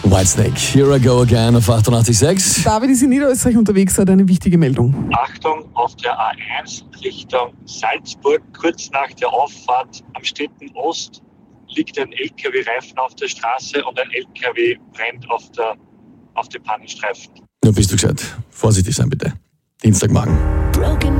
Whitesnake, Here I Go Again auf 88.6. David ist in Niederösterreich unterwegs, hat eine wichtige Meldung. Achtung, auf der A1 Richtung Salzburg, kurz nach der Auffahrt am Stetten-Ost, liegt ein LKW-Reifen auf der Straße und ein LKW brennt auf dem Pannenstreifen. Nur bist du gescheit. Vorsichtig sein bitte. Dienstagmorgen.